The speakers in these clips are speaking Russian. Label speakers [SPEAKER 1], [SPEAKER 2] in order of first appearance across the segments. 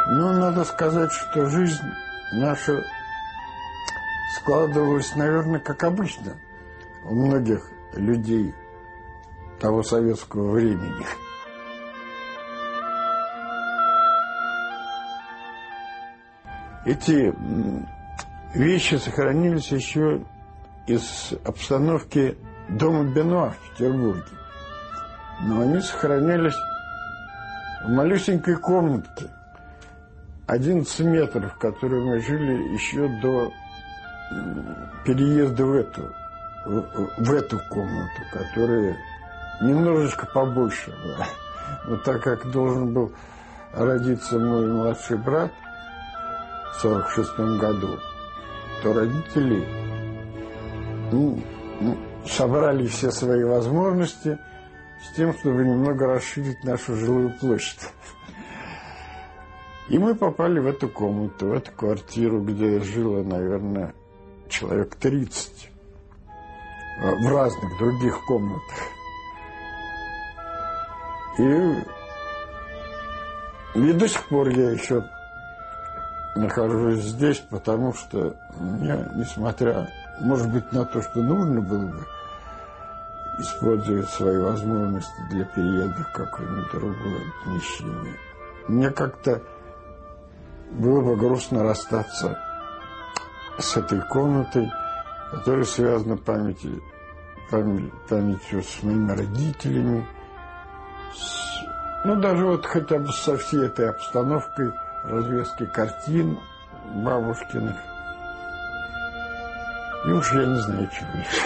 [SPEAKER 1] Ну, надо сказать, что жизнь наша складывалась, наверное, как обычно у многих людей того советского времени. Эти вещи сохранились еще из обстановки дома Бенуа в Петербурге. Но они сохранялись в малюсенькой комнатке, 11 метров, в которой мы жили еще до переезда в эту комнату, которая немножечко побольше была. Но так как должен был родиться мой младший брат в 1946 году, то родители собрали все свои возможности с тем, чтобы немного расширить нашу жилую площадь. И мы попали в эту комнату, в эту квартиру, где жило, наверное, человек 30 в разных других комнатах. И до сих пор я еще нахожусь здесь, потому что мне, несмотря, может быть, на то, что нужно было бы использовать свои возможности для переезда в какое-нибудь другое помещение, мне как-то было бы грустно расстаться с этой комнатой, которая связана памятью с моими родителями, даже вот хотя бы со всей этой обстановкой развески картин бабушкиных. И уж я не знаю, чего еще.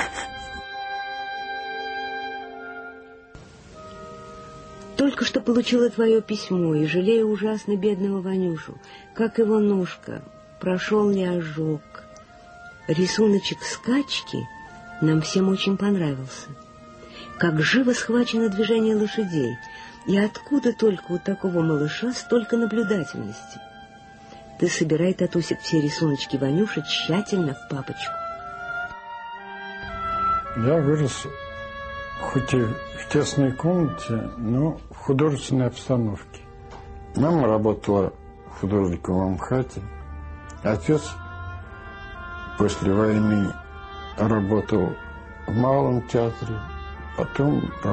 [SPEAKER 2] Только что получила твое письмо и жалею ужасно бедного Ванюшу. Как его ножка, прошел ли ожог. Рисуночек скачки нам всем очень понравился. Как живо схвачено движение лошадей. И откуда только у такого малыша столько наблюдательности? Ты собирай, Татусик, все рисуночки Ванюши тщательно в папочку.
[SPEAKER 1] Я вырос хоть и в тесной комнате, но в художественной обстановке. Мама работала художником в Амхате. Отец после войны работал в Малом театре, потом